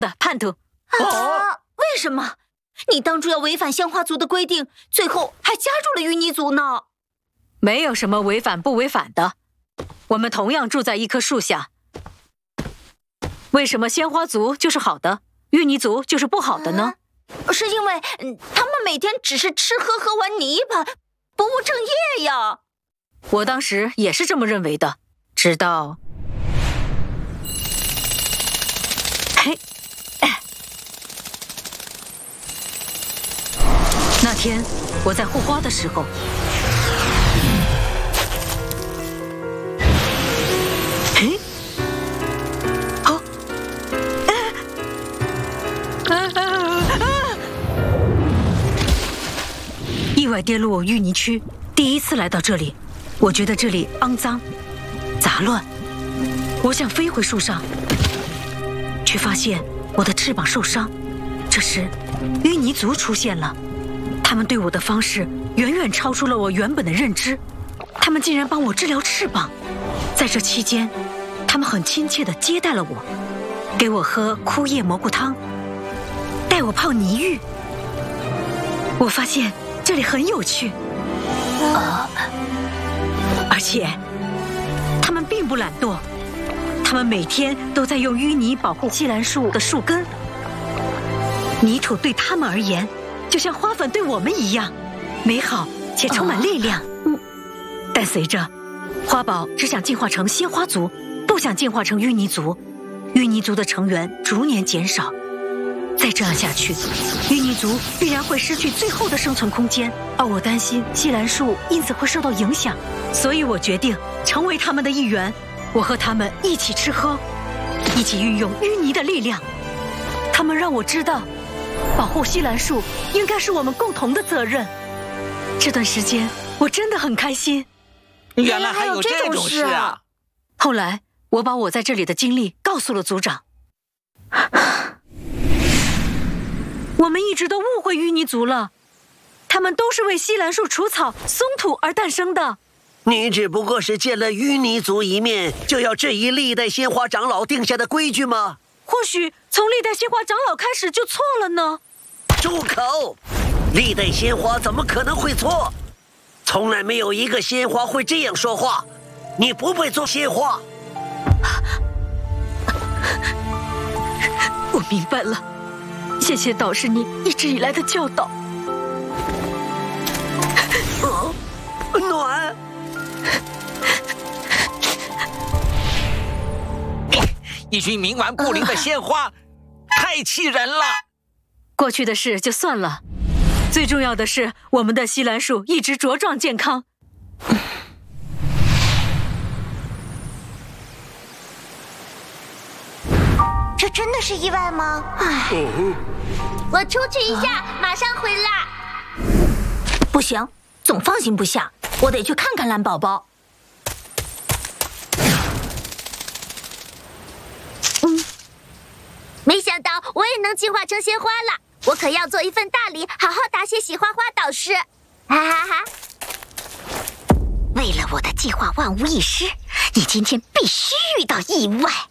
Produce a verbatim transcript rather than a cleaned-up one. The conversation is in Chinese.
的叛徒。 啊！为什么？你当初要违反鲜花族的规定，最后还加入了淤泥族呢？ 没有什么违反不违反的，我们同样住在一棵树下。为什么鲜花族就是好的，淤泥族就是不好的呢？ 啊、是因为、嗯、他们每天只是吃喝喝玩泥巴，不务正业呀。 我当时也是这么认为的，直到……嘿，那天我在护花的时候，嘿，好，啊啊啊！意外跌入淤泥区，第一次来到这里，我觉得这里肮脏、杂乱。我想飞回树上，却发现我的翅膀受伤。这时，淤泥族出现了。他们对我的方式远远超出了我原本的认知，他们竟然帮我治疗翅膀。在这期间，他们很亲切地接待了我，给我喝枯叶蘑菇汤，带我泡泥浴。我发现这里很有趣， 啊、 而且他们并不懒惰，他们每天都在用淤泥保护西兰树的树根。泥土对他们而言就像花粉对我们一样，美好且充满力量。嗯，但随着花宝只想进化成鲜花族，不想进化成淤泥族，淤泥族的成员逐年减少。再这样下去，淤泥族必然会失去最后的生存空间，而我担心西兰树因此会受到影响，所以我决定成为他们的一员。我和他们一起吃喝，一起运用淤泥的力量。他们让我知道，保护西兰树应该是我们共同的责任。这段时间我真的很开心。 原来还有这种事啊！ 后来我把我在这里的经历告诉了族长。我们一直都误会淤泥族了，他们都是为西兰树除草松土而诞生的。 你只不过是见了淤泥族一面，就要质疑历代鲜花长老定下的规矩吗？ 或许从历代鲜花长老开始就错了呢。 住口！历代鲜花怎么可能会错？从来没有一个鲜花会这样说话。你不配做鲜花。 我明白了，谢谢导师你一直以来的教导。 哦，暖。 一群冥顽不灵的鲜花，太气人了。 过去的事就算了，最重要的是我们的西兰树一直茁壮健康。 这真的是意外吗？唉， 我出去一下，马上回来。 不行，总放心不下，我得去看看蓝宝宝。 嗯，没想到我也能进化成鲜花了，我可要做一份大礼，好好答谢喜花花导师。哈哈哈！ 为了我的计划万无一失，你今天必须遇到意外。